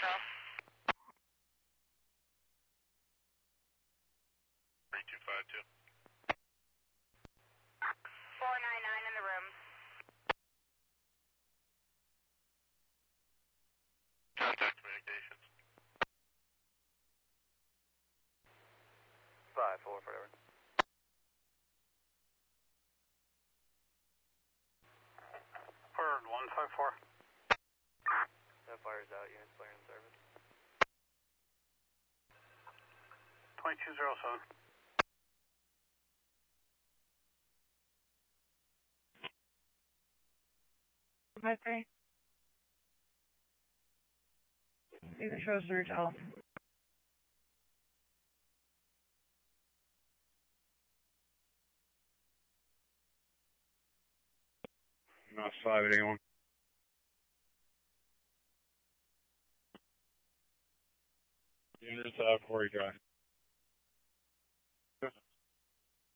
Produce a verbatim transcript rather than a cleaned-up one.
three two five two. four nine nine in the room. Contact communications. five four, whatever. Bird one five four. That fire's out, units clear in service. twenty-two zero seven. Five three. It shows surge off. Not five eighty-one. Units out Quarry Drive.